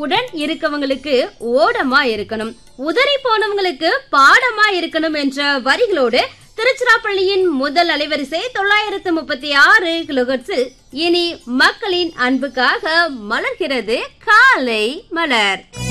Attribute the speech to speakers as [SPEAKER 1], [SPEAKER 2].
[SPEAKER 1] உடன் இருக்கவங்களுக்கு ஓடமா இருக்கணும், உதறி போனவங்களுக்கு பாடமா இருக்கணும் என்ற வரிகளோடு திருச்சிராப்பள்ளியின் முதல் அலைவரிசை 936 கிலோஹெர்ட்ஸில் இனி மக்களின் அன்புக்காக மலர்கிறது காலை மலர்.